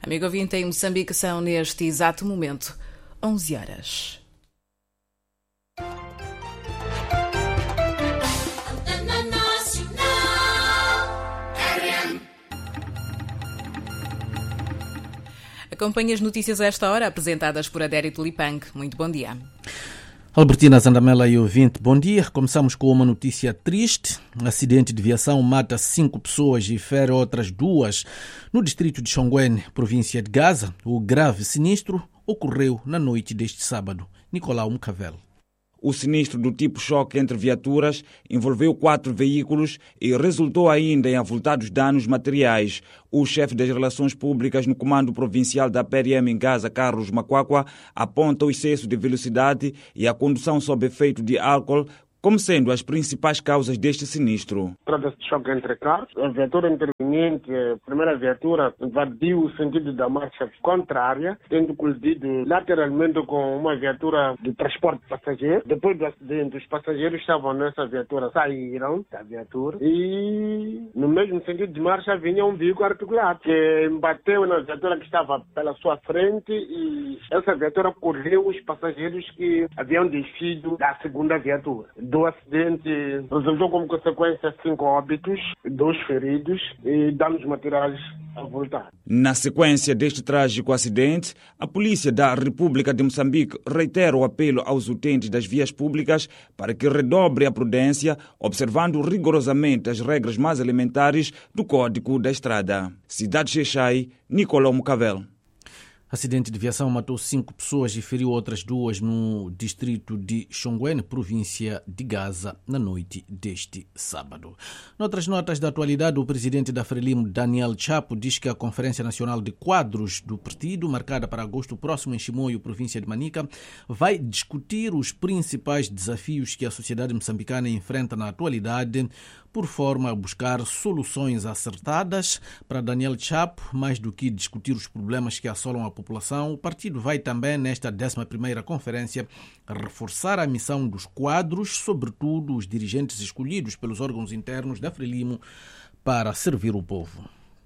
Amigo ouvinte, em Moçambique são neste exato momento 11 horas. Acompanhe as notícias a esta hora, apresentadas por Adérito Lipang. Muito bom dia. Albertina Zandamela e ouvinte, bom dia. Começamos com uma notícia triste. Um acidente de viação mata 5 pessoas e fere outras 2 no distrito de Xongwen, província de Gaza. O grave sinistro ocorreu na noite deste sábado. Nicolau Mucavel. O sinistro do tipo choque entre viaturas envolveu 4 veículos e resultou ainda em avultados danos materiais. O chefe das relações públicas no comando provincial da PRM em Gaza, Carlos Makwakwa, aponta o excesso de velocidade e a condução sob efeito de álcool como sendo as principais causas deste sinistro. Trata-se de choque entre carros. A viatura interveniente, a primeira viatura, invadiu o sentido da marcha contrária, tendo colidido lateralmente com uma viatura de transporte de passageiros. Depois do acidente, os passageiros estavam nessa viatura, saíram da viatura e, no mesmo sentido de marcha, vinha um veículo articulado que embateu na viatura que estava pela sua frente e essa viatura correu os passageiros que haviam descido da segunda viatura. Do acidente resultou como consequência 5 óbitos, 2 feridos e danos materiais avultados. Na sequência deste trágico acidente, a Polícia da República de Moçambique reitera o apelo aos utentes das vias públicas para que redobre a prudência, observando rigorosamente as regras mais elementares do Código da Estrada. Cidade Xai, Nicolau Mucavel. Acidente de viação matou 5 pessoas e feriu outras 2 no distrito de Xongwen, província de Gaza, na noite deste sábado. Noutras notas da atualidade, o presidente da Frelimo, Daniel Chapo, diz que a Conferência Nacional de Quadros do partido, marcada para agosto próximo em Chimoio, província de Manica, vai discutir os principais desafios que a sociedade moçambicana enfrenta na atualidade, por forma a buscar soluções acertadas. Para Daniel Chapo, mais do que discutir os problemas que assolam a população, o partido vai também, nesta 11ª conferência, reforçar a missão dos quadros, sobretudo os dirigentes escolhidos pelos órgãos internos da Frelimo, para servir o povo.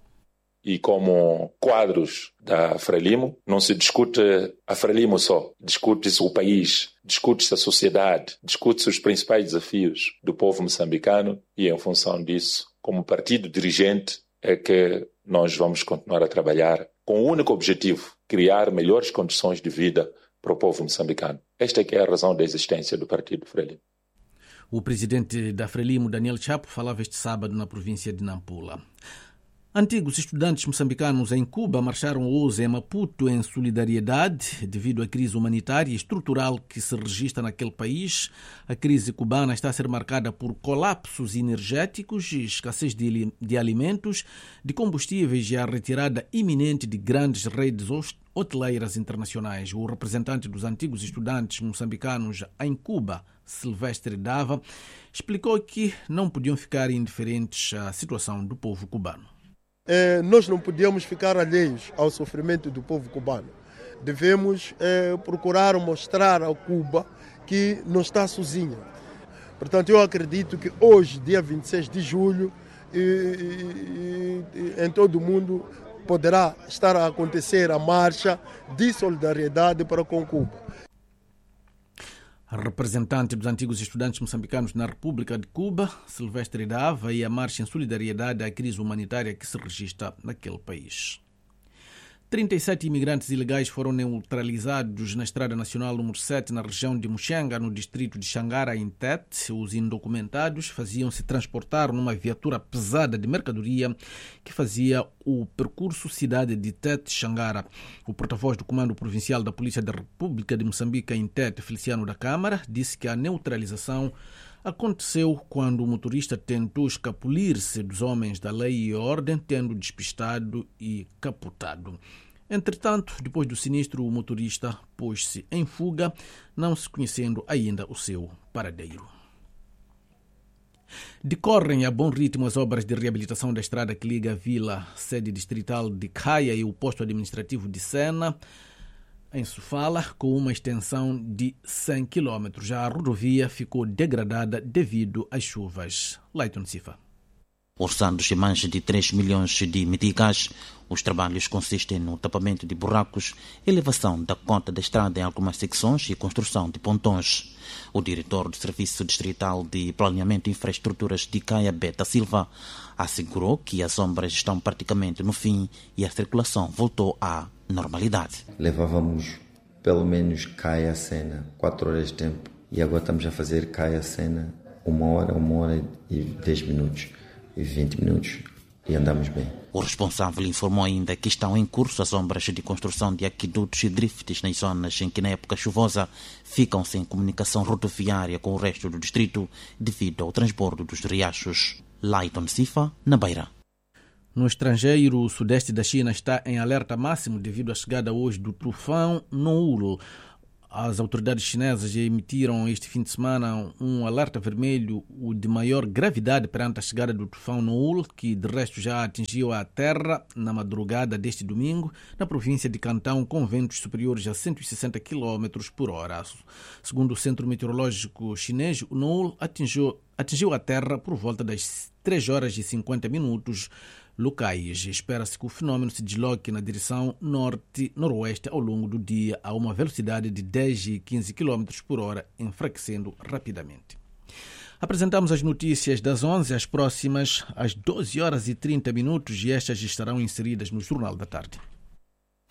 E como quadros da Frelimo, não se discute a Frelimo só, discute-se o país, discute-se a sociedade, discute-se os principais desafios do povo moçambicano e, em função disso, como partido dirigente, é que nós vamos continuar a trabalhar com o único objetivo, criar melhores condições de vida para o povo moçambicano. Esta é que é a razão da existência do Partido Frelimo. O presidente da Frelimo, Daniel Chapo, falava este sábado na província de Nampula. Antigos estudantes moçambicanos em Cuba marcharam hoje em Maputo em solidariedade devido à crise humanitária e estrutural que se registra naquele país. A crise cubana está a ser marcada por colapsos energéticos, escassez de alimentos, de combustíveis e a retirada iminente de grandes redes hoteleiras internacionais. O representante dos antigos estudantes moçambicanos em Cuba, Silvestre Dava, explicou que não podiam ficar indiferentes à situação do povo cubano. Nós não podemos ficar alheios ao sofrimento do povo cubano. Devemos procurar mostrar a Cuba que não está sozinha. Portanto, eu acredito que hoje, dia 26 de julho, em todo o mundo poderá estar a acontecer a marcha de solidariedade para com Cuba. A representante dos antigos estudantes moçambicanos na República de Cuba, Silvestre Dava, e a marcha em solidariedade à crise humanitária que se registra naquele país. 37 imigrantes ilegais foram neutralizados na Estrada Nacional número 7, na região de Muxanga, no distrito de Xangara, em Tete. Os indocumentados faziam-se transportar numa viatura pesada de mercadoria que fazia o percurso cidade de Tete-Xangara. O porta-voz do Comando Provincial da Polícia da República de Moçambique em Tete, Feliciano da Câmara, disse que a neutralização aconteceu quando o motorista tentou escapulir-se dos homens da lei e ordem, tendo despistado e capotado. Entretanto, depois do sinistro, o motorista pôs-se em fuga, não se conhecendo ainda o seu paradeiro. Decorrem a bom ritmo as obras de reabilitação da estrada que liga a vila, sede distrital de Caia, e o posto administrativo de Sena, em Sofala, com uma extensão de 100 km. Já a rodovia ficou degradada devido às chuvas. Leiton Cifa. Orçando-se mais de 3 milhões de meticais, os trabalhos consistem no tapamento de buracos, elevação da cota da estrada em algumas secções e construção de pontões. O diretor do Serviço Distrital de Planeamento e Infraestruturas de Caia, Beta Silva, assegurou que as obras estão praticamente no fim e a circulação voltou à normalidade. Levávamos pelo menos Caia-Sena 4 horas de tempo e agora estamos a fazer Caia-Sena 1 hora e 10 minutos e 20 minutos e andamos bem. O responsável informou ainda que estão em curso as obras de construção de aquedutos e drifts nas zonas em que na época chuvosa ficam sem comunicação rodoviária com o resto do distrito devido ao transbordo dos riachos. Laiton Sifa, na Beira. No estrangeiro, o sudeste da China está em alerta máximo devido à chegada hoje do tufão Noul. As autoridades chinesas emitiram este fim de semana um alerta vermelho de maior gravidade perante a chegada do tufão Noul, que de resto já atingiu a terra na madrugada deste domingo, na província de Cantão, com ventos superiores a 160 km por hora. Segundo o Centro Meteorológico Chinês, o Noul atingiu a terra por volta das 3 horas e 50 minutos locais. Espera-se que o fenômeno se desloque na direção norte-noroeste ao longo do dia a uma velocidade de 10 e 15 km por hora, enfraquecendo rapidamente. Apresentamos as notícias das 11 às próximas às 12 horas e 30 minutos e estas estarão inseridas no Jornal da Tarde.